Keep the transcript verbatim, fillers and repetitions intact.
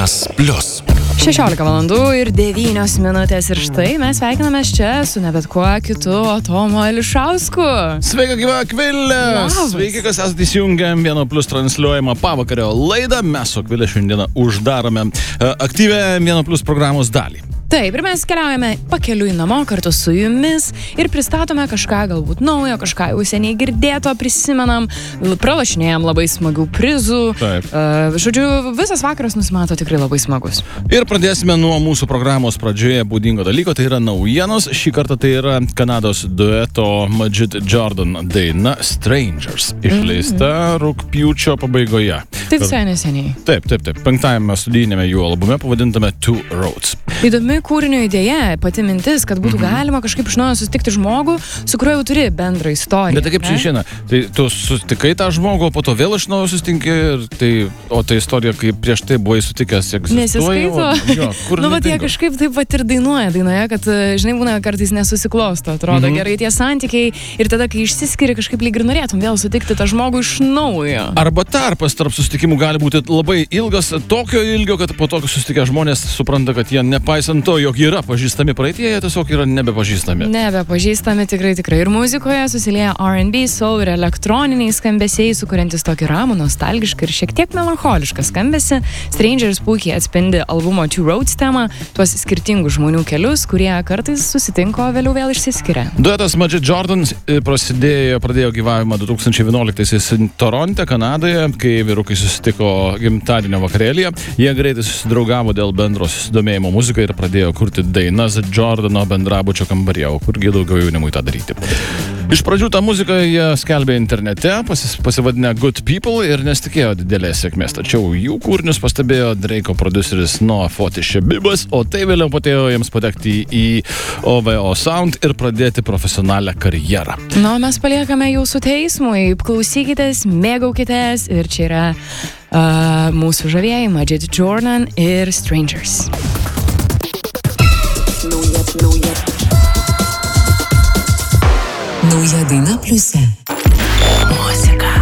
Vienas plius. šešiolika valandų ir devynios minutės ir štai mes sveikinamės čia su ne bet kuo kitu, o Tomu Ališausku. Sveika, gyva Akvilė! Sveiki, kas esate įsijungę Vieno Plius transliuojamą pavakario laidą. Mes su Akvilė šiandieną uždarome aktyvę Vieno Plius programos dalį. Taip, ir mes keliaujame pakeliui namo kartu su jumis ir pristatome kažką galbūt naujo, kažką jau seniai girdėto, prisimenam, pralašinėjam labai smagių prizų. Taip. Uh, žodžiu, visas vakaras nusimato tikrai labai smagus. Ir pradėsime nuo mūsų programos pradžioje būdingo dalyko, tai yra naujienos. Šį kartą tai yra Kanados dueto Majid Jordan daina Strangers, išleista mm-hmm. rugpjūčio pabaigoje. Tai visai neseniai. Taip, taip, taip. Penktajame studijinėme jų albume pavadintame Two Roads. Įdomi kūrinio idėja, pati mintis, kad būtų mm-hmm. galima kažkaip iš naujo susitikti žmogų, su kuriuo jau turi bendrą istoriją. Bet tai kaip čia išeina? Tai tu susitikai tą žmogų, po to vėl iš naujo susitinki, ir tai, o ta istorija, kaip prieš tai buvai sutikęs, egzistuoja. Nesiskaito. Jo, kur nu, bet jie kažkaip taip pat ir dainuoja dainoje, kad, žinai, būna kartais nesusiklosto, atrodo mm-hmm. gerai tie santykiai ir tada, kai išsiskiri, kažkaip lyg ir norėtum vėl sutikti tą žmogų iš naujo. Arba tarpas tarp susitikimų gali būti labai ilgas, tokio ilgio, kad po to susitikę žmonės supranta, kad jie nepaisant to, jog yra pažįstami praeitie, jie tiesiog yra nebepažįstami. Nebepažįstami tikrai, tikrai. Ir muzikoje susilieja R and B, soul ir elektroniniai skambesiai, sukuriantis tokį ramų, nostalgišką ir šiek tiek melancholišką skambesį. Strangers puikiai atspindi albumo Two Roads temą, tuos skirtingus žmonių kelius, kurie kartais susitinko, vėliau vėl išsiskiria. Duetas Majid Jordan prasidėjo, pradėjo gyvavimą du tūkstančiai vienuoliktaisiais Toronte, Kanadoje, kai vyrukai susitiko gimtadienio vakarėlyje. Jie greitai susidraugavo dėl bendro susidomėjimo muzikai ir pradėjo kurti dainas Jordano bendrabučio kambaryje, o kurgi daugiau jaunimui tą daryti. Iš pradžių tą muziką jie skelbė internete, pasis, pasivadinę Good People ir nesitikėjo didelės sėkmės, tačiau jų kūrinius pastebėjo Drake'o produceris Noah Foti Shabibas, o tai vėliau padėjo jiems patekti į O V O Sound ir pradėti profesionalią karjerą. Na, mes paliekame jūsų teismui, klausykitės, mėgaukitės ir čia yra uh, mūsų žavėjai Majid Jordan ir Strangers. Nauja daina pliuse.